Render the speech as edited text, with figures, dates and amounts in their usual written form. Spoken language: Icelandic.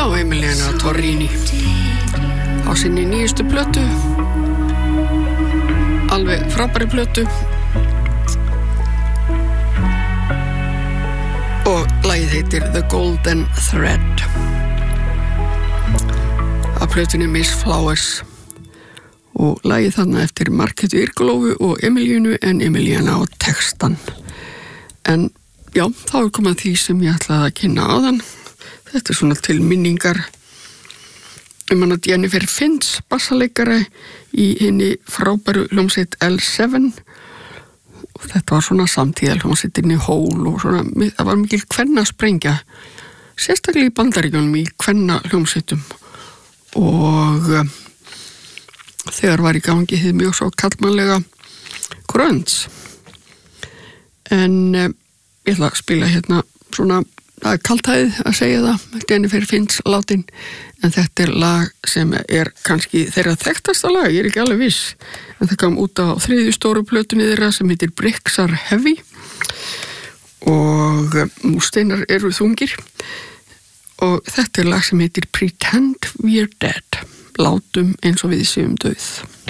Já, Emiliana Torrini á sinni nýjustu plötu, alveg frábæri plötu, og lagið heitir The Golden Thread. Af plötunni Miss Flowers, og lagið þarna eftir Markétu Irgulófu og Emilíunu, en Emiliana á textan. En já, þá er komað því sem ég ætlaði að kynna áðan. Þetta er svona til minningar hana Jennifer Finch, bassaleikara í hinni frábæru hljómsveit L7. Og þetta var svona samtíðal hljómsveitinni Hole, og svona, það var mikil kvennasprengja, sérstaklega í Bandaríkjunum í kvennahljómsveitum. Og þegar var í gangi hið mjög svo kallmannlega grunge. En ég ætla að spila hérna svona, það er kaltæðið að segja það, Jennifer Finch látin, en þetta er lag sem er kannski þeirra þekktasta lag, ég er ekki alveg viss, en það kom út á 3. stóru plötunni þeirra sem heitir Bricks Are Heavy, og múrsteinar eru þungir, og þetta er lag sem heitir Pretend We're Dead, látum eins og við séum dauð.